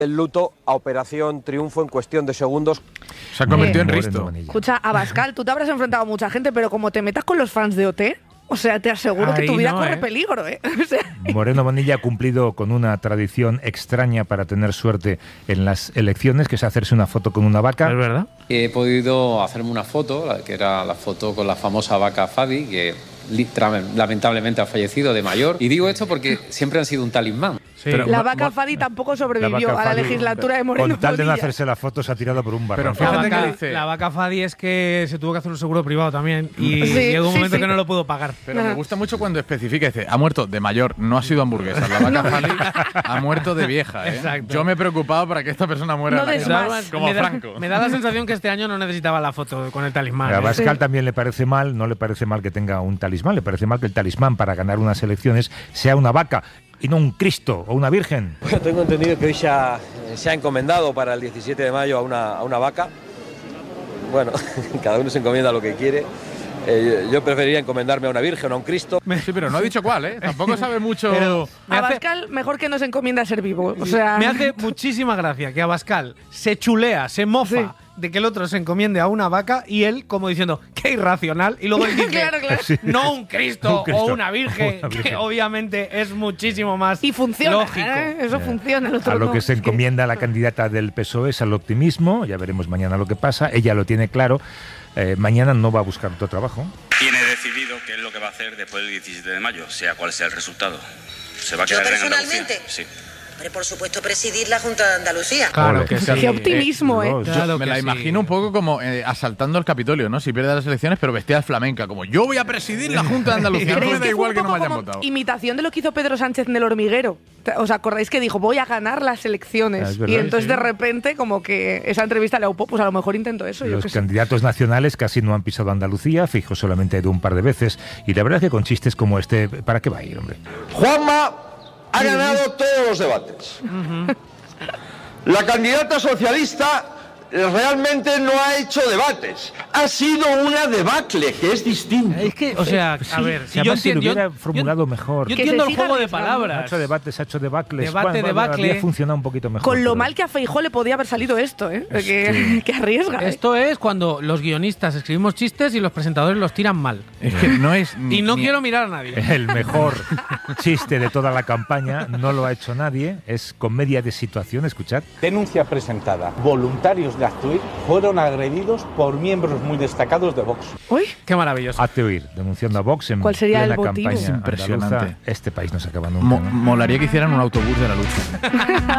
El luto a Operación Triunfo en cuestión de segundos. Se ha convertido en Risto. Escucha, Abascal, tú te habrás enfrentado a mucha gente, pero como te metas con los fans de OT, o sea, te aseguro que tu vida corre peligro, ¿eh? O sea, Moreno Bonilla ha cumplido con una tradición extraña para tener suerte en las elecciones, que es hacerse una foto con una vaca. ¿Es verdad? He podido hacerme una foto, que era la foto con la famosa vaca Fadi, que lamentablemente ha fallecido de mayor. Y digo esto porque siempre han sido un talismán. Sí. la vaca Fadi tampoco sobrevivió a la legislatura de Moreno Con tal de no Bonilla. hacerse la foto, se ha tirado por un barranco. Pero fíjate vaca, que dice... la vaca Fadi es que se tuvo que hacer un seguro privado también y Sí, llegó un momento sí. que no lo pudo pagar. Pero me gusta mucho cuando especifica, dice, ha muerto de mayor, no ha sido hamburguesa. La vaca Fali ha muerto de vieja, ¿eh? Exacto. Yo me he preocupado para que esta persona muera No en la des cama, más. como Franco. Me da la sensación que este año no necesitaba la foto con el talismán. A Abascal Sí. también le parece mal, no le parece mal que tenga un talismán, le parece mal que el talismán para ganar unas elecciones sea una vaca y no un Cristo o una Virgen. Bueno, tengo entendido que hoy se ha encomendado para el 17 de mayo a una vaca. Bueno, cada uno se encomienda lo que quiere. Yo preferiría encomendarme a una Virgen o a un Cristo. Sí, pero no ha dicho cuál, ¿eh? Tampoco sabe mucho... Pero me hace, Abascal, mejor que no se encomienda a ser vivo. O sea, me hace muchísima gracia que Abascal se chulea, se mofa Sí. de que el otro se encomiende a una vaca y él como diciendo, qué irracional. Y luego él dice, Claro. no un Cristo, Un Cristo o una virgen, o una virgen. que obviamente es muchísimo más y funciona. lógico. Eso funciona. El otro A lo no. que se Es encomienda la candidata del PSOE es al optimismo, ya veremos mañana lo que pasa, ella lo tiene claro, mañana no va a buscar otro trabajo. Tiene decidido qué es lo que va a hacer después del 17 de mayo, sea cual sea el resultado. ¿Se va a quedar en Andalucía? personalmente. Sí. Hombre, por supuesto, presidir la Junta de Andalucía. Claro Ole. que sí. Qué optimismo, ¿eh? Dios. Claro me que la sí. imagino un poco como asaltando el Capitolio, ¿no? Si pierde las elecciones, pero vestida de flamenca, como yo voy a presidir la Junta de Andalucía. No ¿Creéis me da que fue igual un que no poco me hayan como votado. imitación de lo que hizo Pedro Sánchez en El Hormiguero? ¿Os acordáis que dijo, voy a ganar las elecciones? Es verdad, y entonces sí. de repente, como que esa entrevista le aupó, pues a lo mejor intento eso. Yo Los qué sé. candidatos nacionales casi no han pisado Andalucía, Feijóo solamente ha ido un par de veces, y la verdad es que con chistes como este, ¿para qué va a ir, hombre? Juanma ha ganado todos los debates. La candidata socialista realmente no ha hecho debates. Ha sido una debacle, que es distinto. Es que, o sea, Sí, a ver, si además si lo hubiera formulado mejor. Yo Que entiendo se el siga juego de arriesgando. Ha palabras. hecho debates, ha hecho debacles. Debate, debacle. Habría funcionado un poquito mejor. Con lo pero- mal que a Feijóo le podía haber salido esto, ¿eh? Que arriesga. ¿eh? Esto es cuando los guionistas escribimos chistes y los presentadores los tiran mal. Es que no es... Y no ni- quiero mirar a nadie. El mejor chiste de toda la campaña, no lo ha hecho nadie, es comedia de situación, escuchad. Denuncia presentada. Voluntarios de Actuir fueron agredidos por miembros muy destacados de Vox. Uy, Qué maravilloso. Hazte oír, denunciando a Vox en ¿Cuál sería plena el motivo? campaña Es impresionante. andaluza. Este país no se acaba nunca, ¿no? Molaría que hicieran un autobús de la lucha.